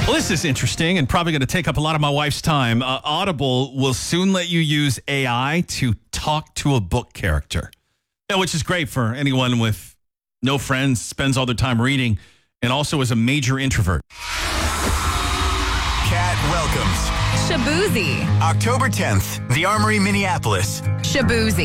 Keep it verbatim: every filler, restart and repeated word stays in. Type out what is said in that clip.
Well, this is interesting and probably going to take up a lot of my wife's time. Uh, Audible will soon let you use A I to talk to a book character, yeah, which is great for anyone with no friends, spends all their time reading, and also is a major introvert. Cat welcomes Shaboozey. October tenth, the Armory, Minneapolis. Shaboozey.